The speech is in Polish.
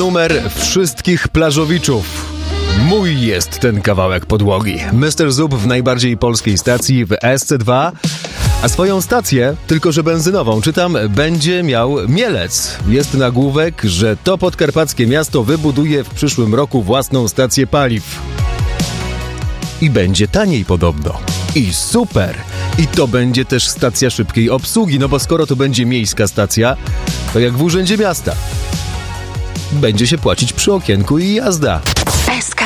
numer wszystkich plażowiczów. Mój jest ten kawałek podłogi. Mr. Zub w najbardziej polskiej stacji w SC2, a swoją stację, tylko że benzynową, czytam, będzie miał Mielec. Jest nagłówek, że to podkarpackie miasto wybuduje w przyszłym roku własną stację paliw. I będzie taniej podobno. I super! I to będzie też stacja szybkiej obsługi, no bo skoro to będzie miejska stacja, to jak w urzędzie miasta. Będzie się płacić przy okienku i jazda.